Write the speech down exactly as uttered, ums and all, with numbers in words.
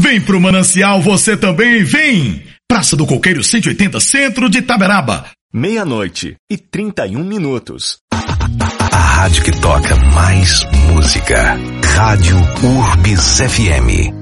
Vem pro Manancial, você também vem! Praça do Coqueiro cento e oitenta, centro de Itaberaba. Meia-noite e trinta e um minutos. A rádio que toca mais música. Rádio Urbis F M.